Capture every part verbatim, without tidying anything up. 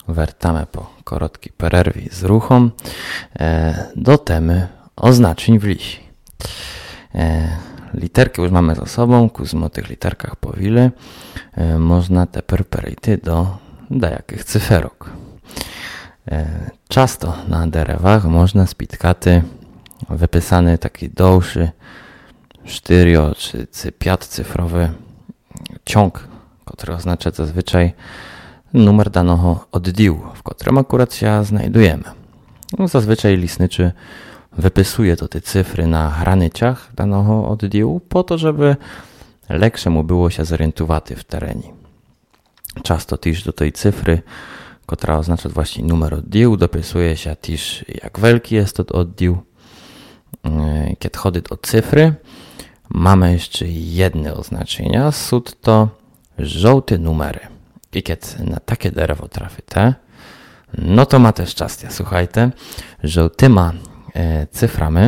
wracamy po krótkiej przerwie z ruchom do temy oznaczeń w lisi. Literki już mamy za sobą, kuzmo o tych literkach powili. Można teper przejść do dajakich cyferok. Często na derewach można spotkaty wypisany taki dłuższy czterio czy pięciocyfrowy ciąg, który oznacza zazwyczaj numer danego oddziału, w którym akurat się znajdujemy. No, zazwyczaj lisnyczy wypisuje to te cyfry na graniczach danego oddziału po to, żeby leksze mu było się zorientować w terenie. Często też do tej cyfry, która oznacza właśnie numer oddziału, dopisuje się też jak wielki jest to oddział. Kiedy chodzi o cyfry, mamy jeszcze jedne oznaczenia, są to żółte numery. I kiedy na takie derewo traficie, no to macie szczęście. Słuchajcie, żółtyma e, cyframi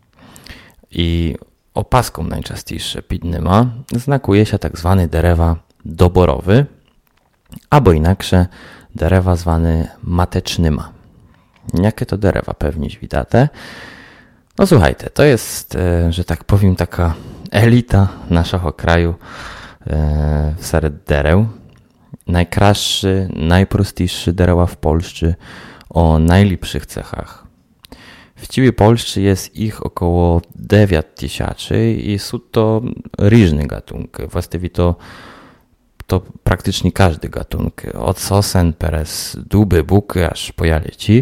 i opaską najczęściej pidnyma znakuje się tak zwany derewa doborowy, albo inaczej derewa zwany matecznyma. Jakie to derewa pewnie widzicie? No słuchajcie, to jest, e, że tak powiem, taka elita naszego kraju e, wśród dereł. Najkraszszy, najprostszy dereła w Polsce o najlepszych cechach. W całej Polsce jest ich około dziewięć tysięcy i są to różne gatunki. Właściwie to, to praktycznie każdy gatunek. Od sosen, przez duby, buky, aż po jaleci.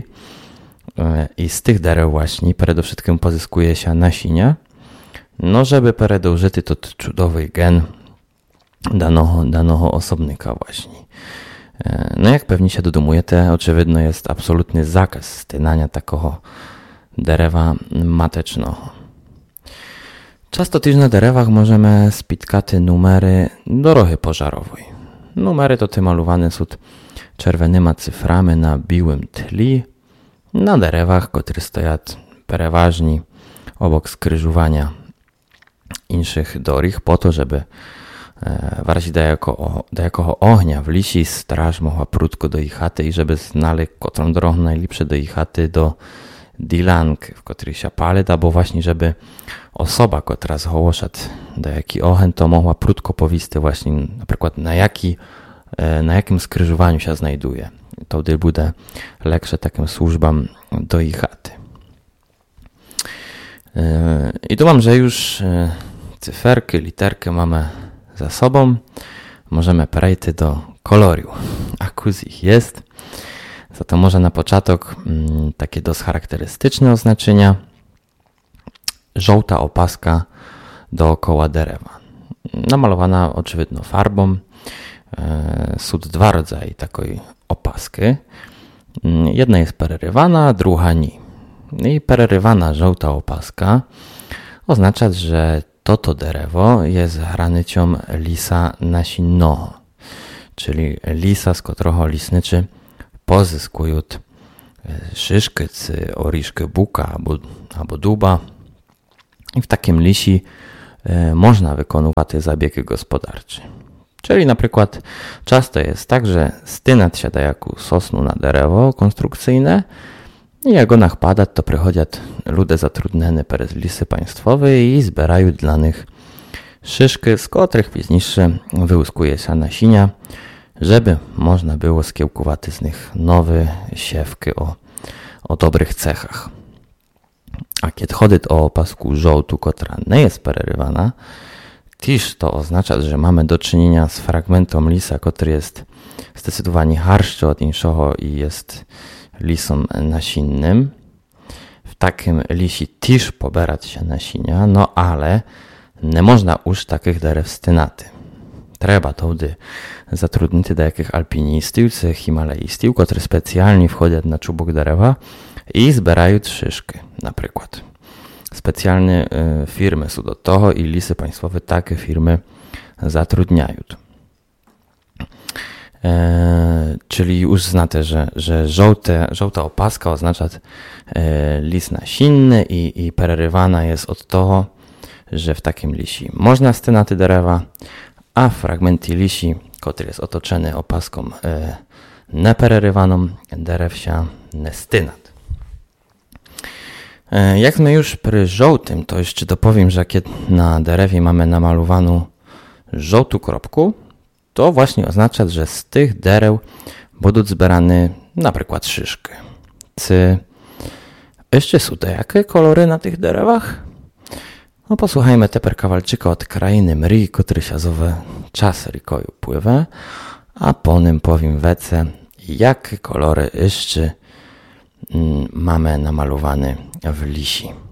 I z tych derew właśnie przede wszystkim pozyskuje się nasienia, no żeby przedłużyć to cudowy gen danego, danego osobnika właśnie. No jak pewnie się dodomujecie, oczywiście jest absolutny zakaz stynania takiego derewa matecznego. Często też na derewach możemy spotkać numery drogi pożarowej. Numery to te malowane są czerwonymi cyframi na białym tle, na derewach, które stoją przeważnie obok skrzyżowania innych dorich, po to, żeby w razie dajakiego ognia w lisi straż mogła prudko dojechać i żeby znali, którą drogą najlepsze dojechać do dilanki, w której się pali, albo właśnie, żeby osoba, która zgłasza dajaki ogień, to mogła prudko powieść właśnie na przykład na, jaki, na jakim skrzyżowaniu się znajduje. To wtedy będzie lepsze takim służbom dojechać. I tu mam, że już cyferki, literki mamy za sobą. Możemy przejść do koloru. A kuz ich jest. Za to może na początek mm, takie dość charakterystyczne oznaczenia. Żółta opaska dookoła derewa. Namalowana oczywiście farbą. E, są dwa rodzaje takiej opaski. Jedna jest przerywana, druga nie. I przerywana żółta opaska oznacza, że to to derewo jest granicą lisa nasinnego, czyli lisa, z którego lisnyczy pozyskują szyszki, czy oriszki buka albo, albo duba. I w takim lisi e, można wykonywać zabiegi gospodarcze. Czyli na przykład często jest tak, że stynat się da jako sosnu na derewo konstrukcyjne i jak go nachpadać, to przychodzą ludzie zatrudnieni przez lisy państwowe i zbierają dla nich szyszki, z których później wyłuskuje się nasienia, żeby można było skiełkować z nich nowe siewki o, o dobrych cechach. A kiedy chodzi o opasku żółtu, która nie jest przerywana, też to oznacza, że mamy do czynienia z fragmentem lisa, który jest zdecydowanie harszczy od innego i jest lisem nasinnym. W takim lisie też pobierać się nasienia, no ale nie można już takich derew stynaty. Trzeba to wtedy zatrudnić do jakich alpinistów czy himalaistów, którzy specjalnie wchodzą na czubok derewa i zbierają szyszki na przykład. Specjalne y, firmy są do tego i lisy państwowe takie firmy zatrudniają. E, czyli już znacie, że, że żółte, żółta opaska oznacza e, lis nasinny i, i przerywana jest od tego, że w takim lisi można stynaty derewa, a fragmenty lisi, który jest otoczony opaską e, nepererywanom derewsia nestynat. Jak my już przy żółtym, to jeszcze dopowiem, że jak na derewie mamy namalowaną żółtą kropku, to właśnie oznacza, że z tych dereł będą zbierane na przykład szyszki. Czy jeszcze są te jakie kolory na tych derewach? No posłuchajmy teper kawalczyka od krainy Mri, który siazowy czas rikoju pływa, a po nim powiem wece, jakie kolory jeszcze mm, mamy namalowane w lisi.